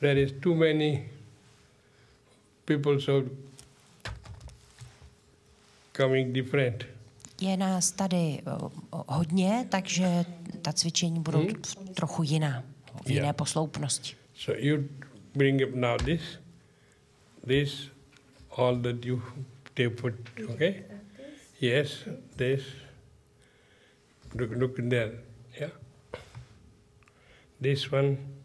there is too many people so coming different. Je nás tady hodně, takže ta cvičení budou trochu jiná, v jiné posloupnosti. So you bring up now this, all that you put, okay? Yes, this. Look in there, yeah. This one.